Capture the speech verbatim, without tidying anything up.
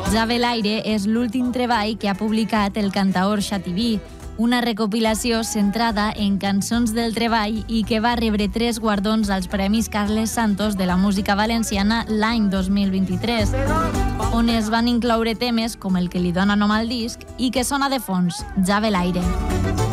Ja ve l'aire és l'últim treball que ha publicat el cantaor Xativí, una recopilació centrada en cançons del treball i que va rebre tres guardons als Premis Carles Santos de la música valenciana l'any dos mil vint-i-tres, on es van incloure temes com el que li dona nom al disc i que sona de fons, Ja ve l'aire.